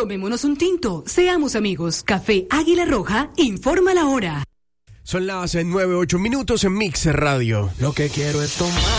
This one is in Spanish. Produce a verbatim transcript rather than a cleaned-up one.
Tomémonos un tinto, seamos amigos. Café Águila Roja, informa la hora. Son las nueve, ocho minutos en Mix Radio. Lo que quiero es tomar